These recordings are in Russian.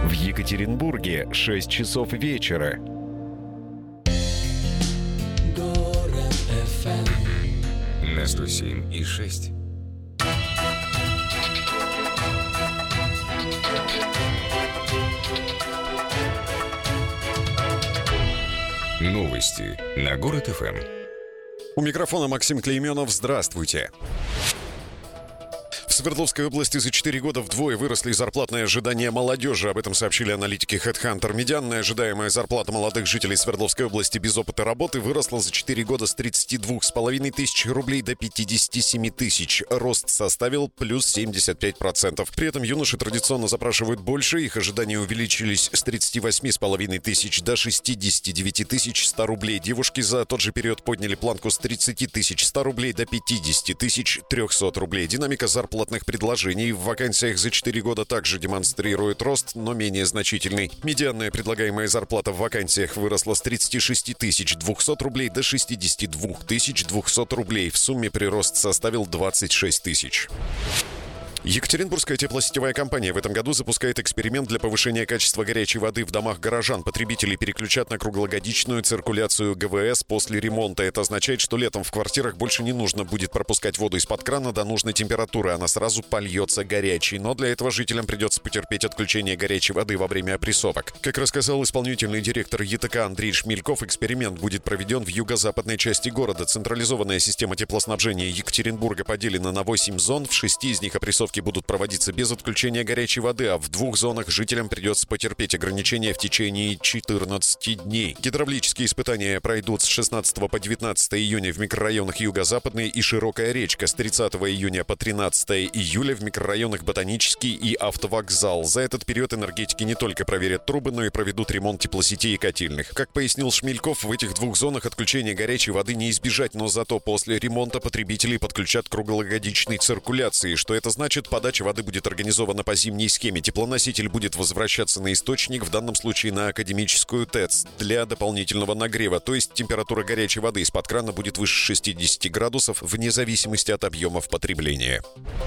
В Екатеринбурге 6 часов вечера. Город FM на 107,6. Новости на Город ФМ. У микрофона Максим Клейменов. Здравствуйте. В Свердловской области за 4 года вдвое выросли зарплатные ожидания молодежи. Об этом сообщили аналитики HeadHunter. Медианная ожидаемая зарплата молодых жителей Свердловской области без опыта работы выросла за 4 года с 32,5 тысяч рублей до 57 тысяч. Рост составил плюс 75%. При этом юноши традиционно запрашивают больше. Их ожидания увеличились с 38,5 тысяч до 69 тысяч 100 рублей. Девушки за тот же период подняли планку с 30 тысяч 100 рублей до 50 тысяч 300 рублей. Динамика зарплатных предложений в вакансиях за 4 года также демонстрирует рост, но менее значительный. Медианная предлагаемая зарплата в вакансиях выросла с 36 тысяч 200 рублей до 62 тысяч 200 рублей. В сумме прирост составил 26 тысяч. Екатеринбургская теплосетевая компания в этом году запускает эксперимент для повышения качества горячей воды в домах горожан. Потребителей переключат на круглогодичную циркуляцию ГВС после ремонта. Это означает, что летом в квартирах больше не нужно будет пропускать воду из-под крана до нужной температуры. Она сразу польется горячей. Но для этого жителям придется потерпеть отключение горячей воды во время опрессовок. Как рассказал исполнительный директор ЕТК Андрей Шмельков, эксперимент будет проведен в юго-западной части города. Централизованная система теплоснабжения Екатеринбурга поделена на 8 зон. В 6 из них опрессовки будут проводиться без отключения горячей воды, а в 2 зонах жителям придется потерпеть ограничения в течение 14 дней. Гидравлические испытания пройдут с 16 по 19 июня в микрорайонах Юго-Западный и Широкая речка, с 30 июня по 13 июля в микрорайонах Ботанический и Автовокзал. За этот период энергетики не только проверят трубы, но и проведут ремонт теплосетей и котельных. Как пояснил Шмельков, в этих 2 зонах отключения горячей воды не избежать, но зато после ремонта потребителей подключат к круглогодичной циркуляции. Что это значит? Подача воды будет организована по зимней схеме. Теплоноситель будет возвращаться на источник, в данном случае на Академическую ТЭЦ, для дополнительного нагрева. То есть температура горячей воды из-под крана будет выше 60 градусов вне зависимости от объемов потребления.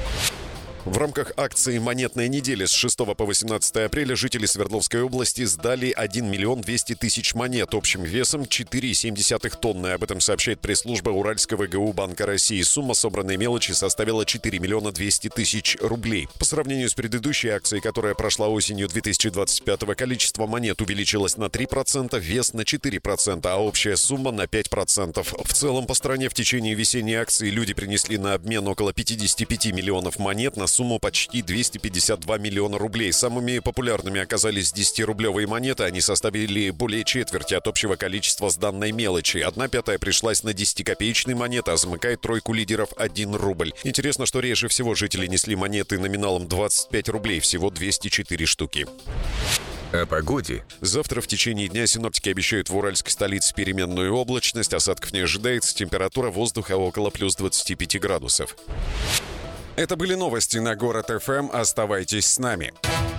В рамках акции «Монетная неделя» с 6 по 18 апреля жители Свердловской области сдали 1 миллион 200 тысяч монет общим весом 4,7 тонны. Об этом сообщает пресс-служба Уральского ГУ Банка России. Сумма собранной мелочи составила 4 миллиона 200 тысяч рублей. По сравнению с предыдущей акцией, которая прошла осенью 2025-го, количество монет увеличилось на 3%, вес на 4%, а общая сумма на 5%. В целом по стране в течение весенней акции люди принесли на обмен около 55 миллионов монет на сумму почти 252 миллиона рублей. Самыми популярными оказались 10-рублевые монеты. Они составили более четверти от общего количества сданной мелочи. 1/5 пришлась на 10-копеечные монеты, а замыкает тройку лидеров 1 рубль. Интересно, что реже всего жители несли монеты номиналом 25 рублей, всего 204 штуки. О погоде. Завтра в течение дня синоптики обещают в уральской столице переменную облачность. Осадков не ожидается. Температура воздуха около плюс 25 градусов. Это были новости на Город ФМ. Оставайтесь с нами.